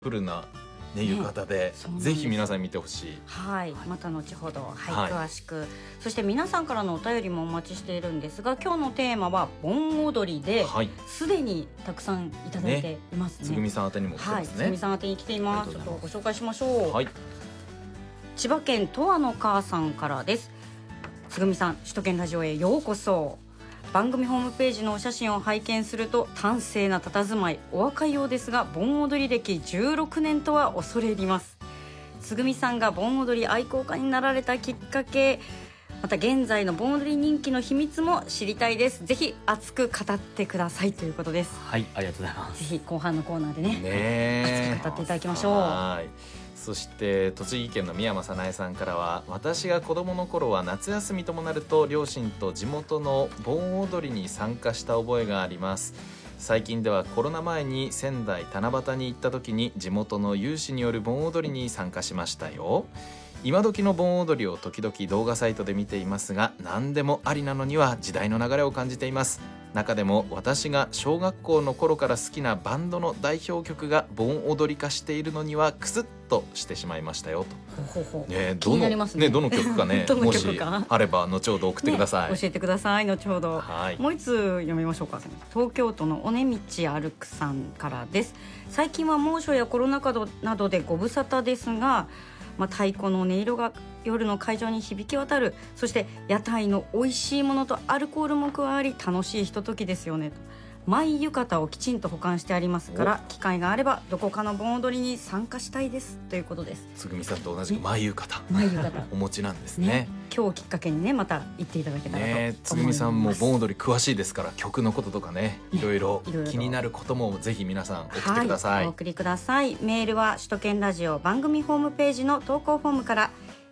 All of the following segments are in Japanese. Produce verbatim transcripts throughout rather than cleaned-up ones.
フルな、ね、浴衣で、ね、ぜひ皆さん見てほしい。 はい、また後ほど、はいはい、 詳しく。そして皆さんからのお便りもお待ちしているんですが、今日のテーマは盆踊りで、すで、はい、にたくさんいただいていますね。 つぐみさん宛てにも来てますね。はい、つぐみさん宛てに来ています。ちょっとご紹介しましょう。 はい、 千葉県とわの母さんからです。つぐみさん、首都圏ラジオへようこそ。番組ホームページのお写真を拝見すると、端正な佇まい、お若いようですが盆踊り歴じゅうろくねんとは恐れ入ります。つぐみさんが盆踊り愛好家になられたきっかけ、また現在の盆踊り人気の秘密も知りたいです。ぜひ熱く語ってくださいということです。 はい、ありがとうございます。 ぜひ後半のコーナーで ね, ね熱く語っていただきましょう。 はい、そして栃木県の宮山早苗さんからは、私が子どもの頃は夏休みともなると両親と地元の盆踊りに参加した覚えがあります。最近ではコロナ前に仙台七夕に行った時に地元の有志による盆踊りに参加しましたよ。今時の盆踊りを時々動画サイトで見ていますが、何でもありなのには時代の流れを感じています。中でも私が小学校の頃から好きなバンドの代表曲が盆踊り化しているのにはクスッとしてしまいましたよと。 ほほほ、 ね、 気になりますね。 どの、ね、どの曲かねどの曲かもしあれば後ほど送ってください、 ね、教えてください後ほど、 はい、 もう一つ読みましょうか。東京都の尾根道歩くさんからです。最近は猛暑やコロナ禍などでご無沙汰ですが、まあ、太鼓の音色が夜の会場に響き渡る。そして屋台の美味しいものとアルコールも加わり楽しいひとときですよねと。マイ浴衣をきちんと保管してありますから、機会があればどこかの盆踊りに参加したいですということです。 つぐみさんと同じくマイ浴衣、 マイ浴衣お持ちなんですね。 ね、今日きっかけにね、また行っていただけたらと思います。 ね、つぐみさんも盆踊り詳しいですから、曲のこととかね、いろいろ気になることもぜひ皆さん送ってください、はい、 お送りください。メールは首都圏ラジオ番組ホームページの投稿フォームから、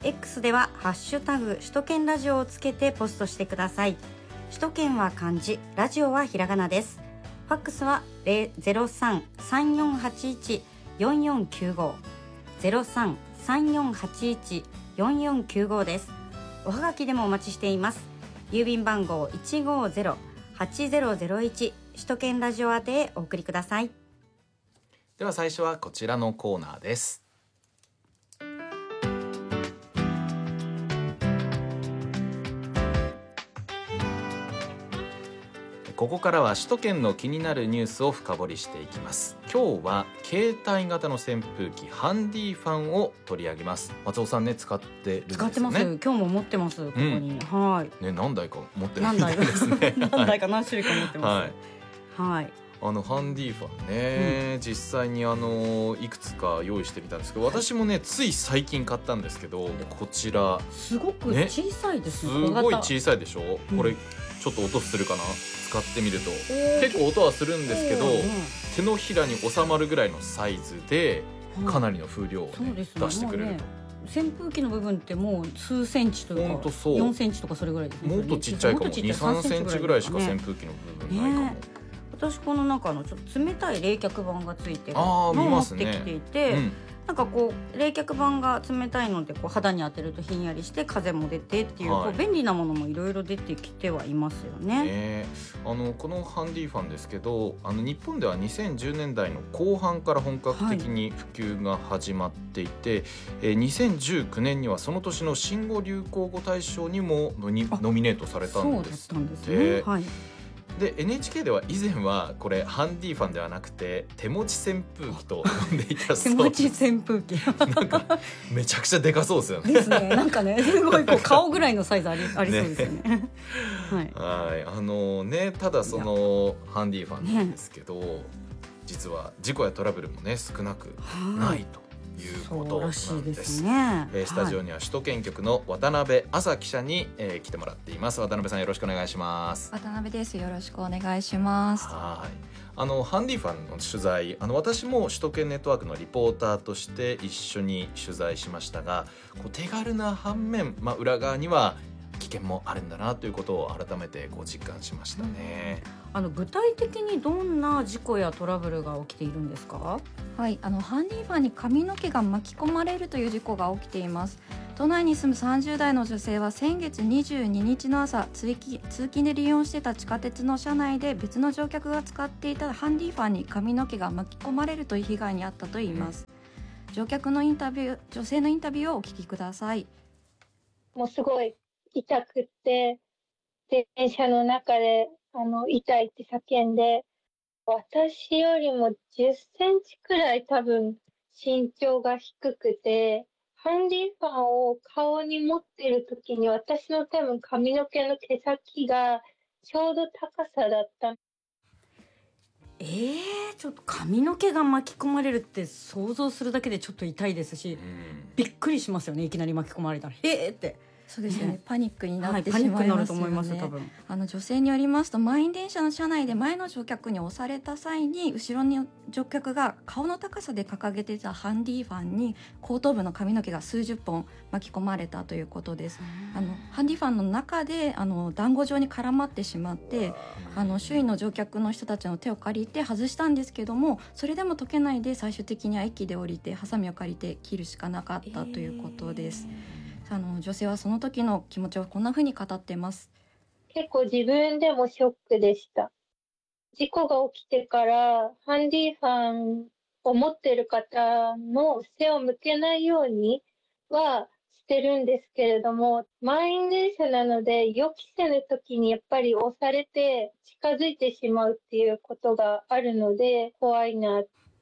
X ではハッシュタグ首都圏ラジオをつけてポストしてください。首都圏は漢字、ラジオはひらがなです。ファックスは ゼロさん さんよんはちいち よんよんきゅうご ゼロさん さんよんはちいち よんよんきゅうご です。おはがきでもお待ちしています。郵便番号 いちごゼロはちゼロゼロいち 首都圏ラジオ宛てへお送りください。 では最初はこちらのコーナーです。ここからは首都圏の気になるニュースを深掘りしていきます。今日は携帯型の扇風機ハンディファンを取り上げます。松尾さんね、使ってるんですよね。 使ってます。今日も持ってます、ここに、うん、はいね、何台か持ってるみたいですね。 何台か何種類か持ってます、はい、はい、 あのハンディファンね、うん、実際にあのいくつか用意してみたんですけど、私もねつい最近買ったんですけど、こちらすごく小さいですね。 すごい小さいでしょ、うん、これちょっと音するかな、使ってみると結構音はするんですけど、手のひらに収まるぐらいのサイズでかなりの風量を、ね、ね、出してくれると。 扇風機の部分ってもう数センチというかよんセンチとかそれぐらいですね。 もっとちっちゃいかも、にさんセンチぐらいしか扇風機の部分ないかも、ね、 私この中のちょっと冷たい冷却板がついてるのを持ってきていて、ね、うん、なんかこう冷却板が冷たいのでこう肌に当てるとひんやりして風も出てっていう、はい、こう便利なものもいろいろ出てきてはいますよね。 ね、あのこのハンディファンですけど、あの日本ではにせんじゅうねんだいの後半から本格的に普及が始まっていて、はい、えー、にせんじゅうきゅうねんにはその年の新語・流行語大賞にもノミ、ノミネートされたんですって。 そうだったんですね、はい。 で エヌエイチケー では以前はこれハンディファンではなくて手持ち扇風機と呼んでいたそうです。 手持ち扇風機なんかめちゃくちゃでかそうですよね。 ですね。なんかね、すごいこう顔ぐらいのサイズあり、ありそうですよね。ねはい、はい、あのね、ただそのハンディファンなんですけど、ね、実は事故やトラブルもね少なくないということなんです。 そうらしいですね。 えー、スタジオには首都圏局の渡辺朝記者に、えー、来てもらっています。渡辺さん、よろしくお願いします。 渡辺です。よろしくお願いします。 はい、あのハンディファンの取材、あの私も首都圏ネットワークのリポーターとして一緒に取材しましたが、こう手軽な反面、まあ、裏側には危険もあるんだなということを改めてこう実感しましたね。 あの具体的にどんな事故やトラブルが起きているんですか？ はい、あのハンディファンに髪の毛が巻き込まれるという事故が起きています。 都内に住むさんじゅう代の女性は先月にじゅうににちの朝、通勤、通勤で利用してた地下鉄の車内で別の乗客が使っていたハンディファンに髪の毛が巻き込まれるという被害に遭ったといいます。乗客のインタビュー、女性のインタビューをお聞きください。 もうすごい痛くって、電車の中であの痛いって叫んで、私よりもじゅっセンチくらい多分身長が低くて、ハンディファンを顔に持ってる時に私の多分髪の毛の毛先がちょうど高さだった。 えー、ちょっと髪の毛が巻き込まれるって想像するだけでちょっと痛いですし、びっくりしますよね。いきなり巻き込まれたらえーってそうですよね、 ね、 パニックになってはい、 しまいますよね。 パニックになると思います多分。 あの女性によりますと、満員電車の車内で前の乗客に押された際に、後ろに乗客が顔の高さで掲げていたハンディファンに後頭部の髪の毛が数十本巻き込まれたということです。あのハンディファンの中であの団子状に絡まってしまって、あの周囲の乗客の人たちの手を借りて外したんですけども、それでも解けないで最終的には駅で降りてハサミを借りて切るしかなかったということです。あの女性はその時の気持ちをこんな風に語っています。 結構自分でもショックでした。事故が起きてからハンディファンを持ってる方の背を向けないようにはしてるんですけれども、満員電車なので予期せぬ時にやっぱり押されて近づいてしまうっていうことがあるので怖いな。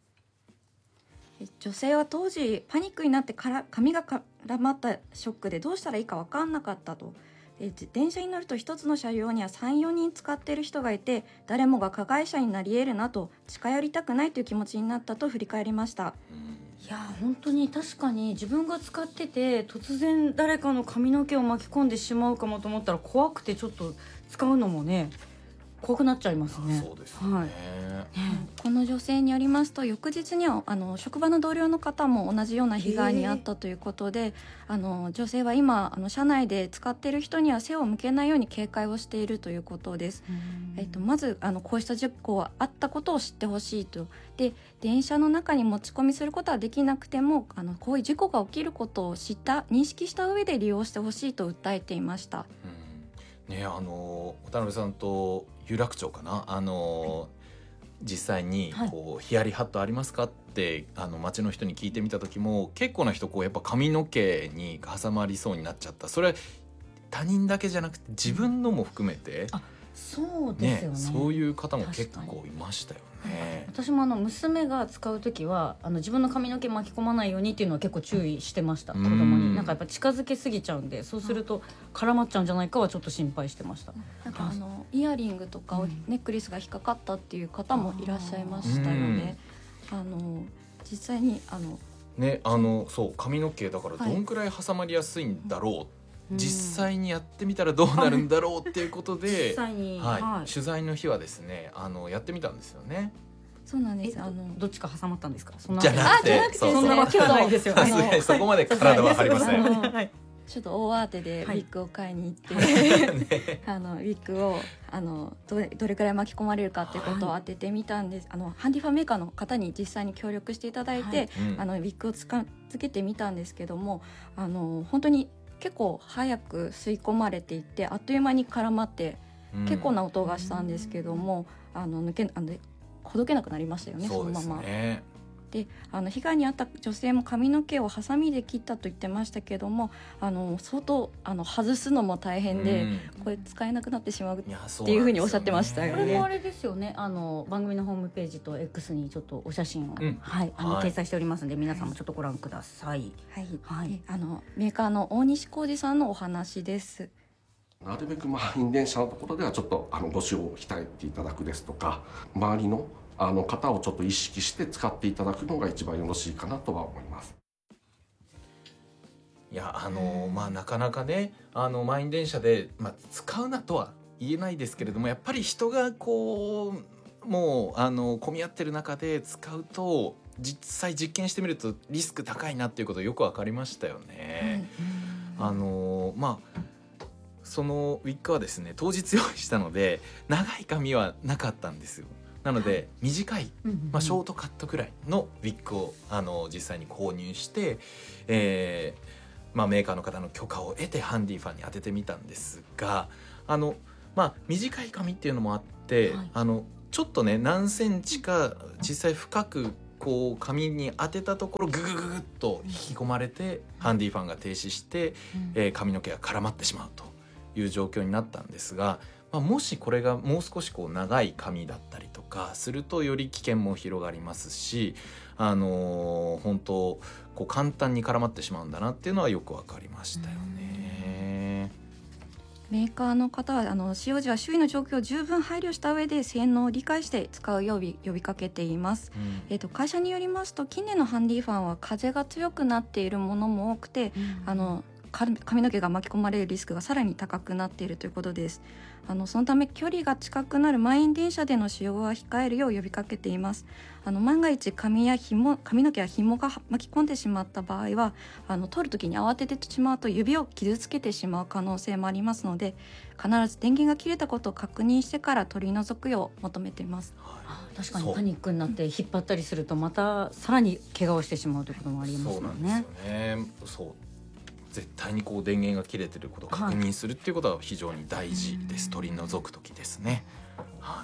女性は当時パニックになってから髪が絡まったショックでどうしたらいいか分かんなかったと。え電車に乗ると一つの車両には さんよにん使っている人がいて、誰もが加害者になり得るなと、近寄りたくないという気持ちになったと振り返りました。 いや本当に確かに自分が使ってて突然誰かの髪の毛を巻き込んでしまうかもと思ったら怖くて、ちょっと使うのもね怖くなっちゃいますね。 そうですね、 はい、 この女性によりますと、翌日にはあの職場の同僚の方も同じような被害に遭ったということで、あの女性は今あの車内で使っている人には背を向けないように警戒をしているということです。えっと、まずあのこうした事故はあったことを知ってほしいと。で電車の中に持ち込みすることはできなくても、あのこういう事故が起きることを知った認識した上で利用してほしいと訴えていました。 うんね、あの渡辺さんと有楽町かな、あの、はい、実際にこう、はい、ヒヤリハットありますかってあの街の人に聞いてみた時も、結構な人こうやっぱ髪の毛に挟まりそうになっちゃった。それ他人だけじゃなくて自分のも含めて、 あそうですよね、 そういう方も結構いましたよね。 私もあの娘が使う時はあの自分の髪の毛巻き込まないようにっていうのは結構注意してました。子供になんかやっぱ近づけすぎちゃうんで、そうすると絡まっちゃうんじゃないかはちょっと心配してました。 なんかあのイヤリングとかネックレスが引っかかったっていう方もいらっしゃいましたよね。あの実際にあのね、あのそう髪の毛だからどんくらい挟まりやすいんだろう、はい、実際にやってみたらどうなるんだろうっていうことで実際に、はいはい、取材の日はですね、あのやってみたんですよね。 そうなんです。 あのどっちか挟まったんですか？そんなじゃなくて、 そんなわけはないですよね。 そこまで体は張りません。 はい、ちょっと大慌てでウィッグを買いに行って、はいね、あのウィッグをあの ど, れどれくらい巻き込まれるかっていうことを当ててみたんです。はい、あのハンディファンメーカーの方に実際に協力していただいて、はい、あのウィッグをつかつけてみたんですけども、あの本当に結構早く吸い込まれていって、あっという間に絡まって結構な音がしたんですけども、うん、あの抜けあのほどけなくなりましたよね。 そうですね。 そのままで、あの被害に遭った女性も髪の毛をハサミで切ったと言ってましたけども、あの相当あの外すのも大変で、うん、これ使えなくなってしまうっていうふうにおっしゃってましたよね。 これもあれですよね、あの番組のホームページと X にちょっとお写真を、うん、はい、あの、はい、掲載しておりますので、皆さんもちょっとご覧ください。 はい、はい、あのメーカーの大西浩二さんのお話です。 なるべく満員電車のところではちょっとあのご使用を控えていただくですとか、周りのあの方をちょっと意識して使っていただくのが一番よろしいかなとは思います。 いやあのまあなかなかね、あの満員電車で、まあ、使うなとは言えないですけれども、やっぱり人がこうもうあの混み合ってる中で使うと、実際実験してみるとリスク高いなっていうことよく分かりましたよね。うん、あのまあそのウィッグはですね、当日用意したので長い髪はなかったんですよ。なので短い、まあ、ショートカットくらいのウィッグをあの実際に購入して、えーまあ、メーカーの方の許可を得てハンディファンに当ててみたんですが、あの、まあ、短い紙っていうのもあって、はい、あのちょっとね何センチか実際深くこう紙に当てたところググググッと引き込まれてハンディファンが停止して、えー、髪の毛が絡まってしまうという状況になったんですが、まあ、もしこれがもう少しこう長い髪だったりとかするとより危険も広がりますし、あのー、本当こう簡単に絡まってしまうんだなっていうのはよく分かりましたよね。 メーカーの方はあの使用時は周囲の状況を十分配慮した上で性能を理解して使うよう呼びかけています、うんえー、と会社によりますと近年のハンディファンは風が強くなっているものも多くて、うん、あの髪の毛が巻き込まれるリスクがさらに高くなっているということです。あのそのため距離が近くなる満員電車での使用は控えるよう呼びかけています。あの万が一髪や紐髪の毛や紐が巻き込んでしまった場合はあの取るときに慌ててしまうと指を傷つけてしまう可能性もありますので、必ず電源が切れたことを確認してから取り除くよう求めています。 はい、確かにパニックになって引っ張ったりするとまたさらに怪我をしてしまうということもありますもんね。 そうなんですよね。そう絶対にこう電源が切れてることを確認するっていうことは非常に大事です、はい、取り除くときですね、はい、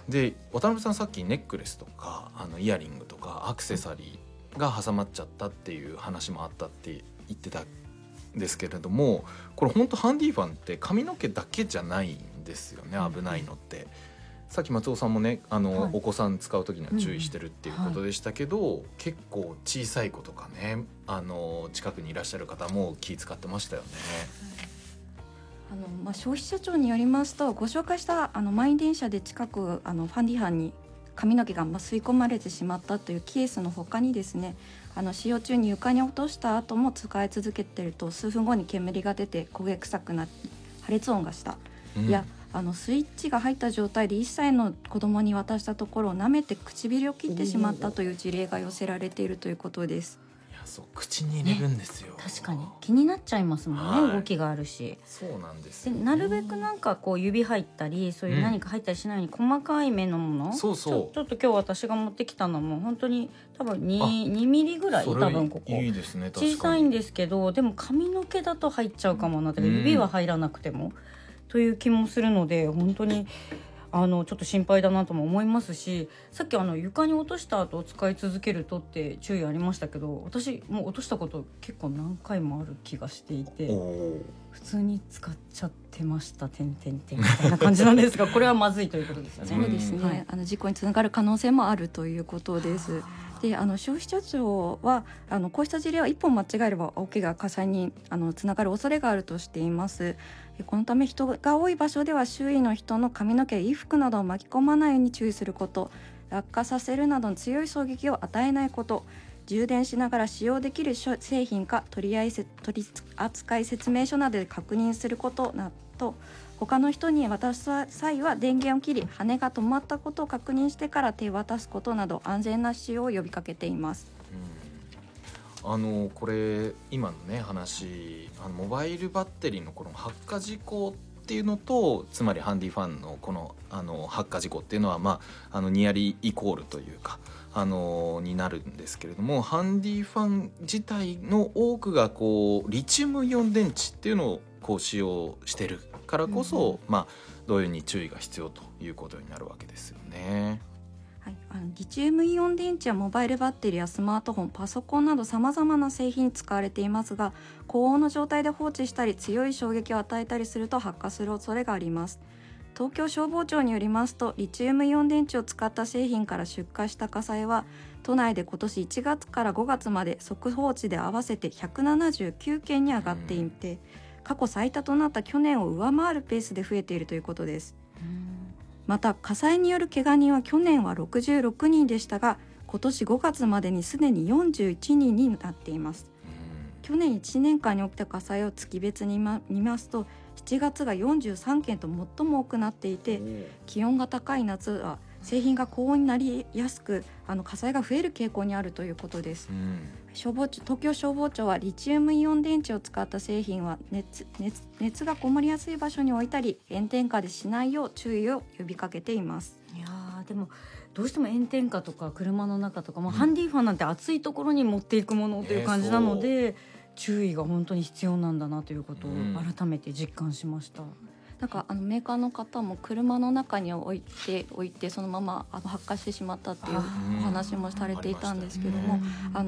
で渡辺さんさっきネックレスとかあのイヤリングとかアクセサリーが挟まっちゃったっていう話もあったって言ってたんですけれども、これ本当ハンディファンって髪の毛だけじゃないんですよね、危ないのって、うん、さっき松尾さんもねあの、はい、お子さん使う時には注意してるっていうことでしたけど、うんはい、結構小さい子とかねあの近くにいらっしゃる方も気遣ってましたよね。 あのまあ、消費者庁によりますとご紹介したあの満員電車で近くあのハンディファンに髪の毛がまあ吸い込まれてしまったというケースの他にですね、あの使用中に床に落とした後も使い続けていると数分後に煙が出て焦げ臭くなり破裂音がした、うん、いやあのスイッチが入った状態でいっさいの子供に渡したところを舐めて唇を切ってしまったという事例が寄せられているということです。 いやそう口に入れるんですよ、 ね、確かに気になっちゃいますもんね、はい、動きがあるし。 そうなんですよ、 ね、でなるべくなんかこう指入ったりそういう何か入ったりしないように、うん、細かい目のもの、 そうそうちょ、ちょっと今日私が持ってきたのも本当に多分 2, にミリぐらい、多分ここいいですね、 小さいんですけどでも髪の毛だと入っちゃうかもなって、うん、指は入らなくてもという気もするので本当にあのちょっと心配だなとも思いますし、さっきあの床に落とした後使い続けるとって注意ありましたけど、私もう落としたこと結構何回もある気がしていて普通に使っちゃってましたてんてんてんみたいな感じなんですがこれはまずいということですよね。 そうですね、はい、あの事故につながる可能性もあるということです。であの消費者庁はあのこうした事例は一本間違えれば大怪我火災にあのつながる恐れがあるとしています。このため人が多い場所では周囲の人の髪の毛や衣服などを巻き込まないように注意すること、落下させるなどの強い衝撃を与えないこと、充電しながら使用できる製品か取り扱い説明書などで確認することなど、他の人に渡す際は電源を切り羽が止まったことを確認してから手渡すことなど安全な使用を呼びかけています。 うん、あのこれ今のね話あのモバイルバッテリーのこの発火事故っていうのとつまりハンディファンのこのあの発火事故っていうのは、まあ、あのニアリーイコールというかあのになるんですけれども、ハンディファン自体の多くがこうリチウムイオン電池っていうのをこう使用してるからこそ、うんまあ、同様に注意が必要ということになるわけですよね。 はい、あのリチウムイオン電池はモバイルバッテリーやスマートフォン、パソコンなどさまざまな製品に使われていますが、高温の状態で放置したり強い衝撃を与えたりすると発火する恐れがあります。東京消防庁によりますと、リチウムイオン電池を使った製品から出火した火災は都内で今年いちがつからごがつまで速報値で合わせてひゃくななじゅうきゅうけんに上がっていて、過去最多となった去年を上回るペースで増えているということです。また火災による怪我人は去年はろくじゅうろくにんでしたが、今年ごがつまでにすでによんじゅういちにんになっています。去年いちねんかんに起きた火災を月別に見ますとしちがつがよんじゅうさんけんと最も多くなっていて、気温が高い夏は製品が高温になりやすく、あの火災が増える傾向にあるということです。消防庁東京消防庁はリチウムイオン電池を使った製品は 熱, 熱, 熱がこもりやすい場所に置いたり炎天下でしないよう注意を呼びかけています。 いやでもどうしても炎天下とか車の中とか、まあ、ハンディファンなんて暑いところに持っていくものという感じなので、 注意が本当に必要なんだなということを改めて実感しました。 なんかあのメーカーの方も車の中に置いておいてそのままあの発火してしまったっていうお話もされていたんですけども、あの